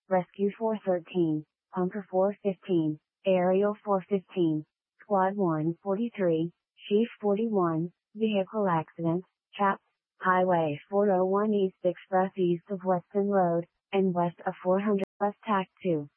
Rescue 413, Pumper 415, Aerial 415, Squad 143, Chief 41, Vehicle Accident, Chaps, Highway 401 East Express east of Weston Road, and west of 400 West Tac 2.